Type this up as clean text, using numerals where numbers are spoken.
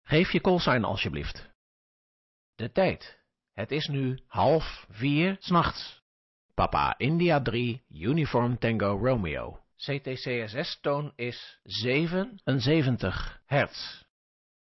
Geef je callsign alsjeblieft. De tijd. Het is nu 3:30 's nachts. Papa India 3, Uniform Tango Romeo. CTCSS-toon is 77 hertz.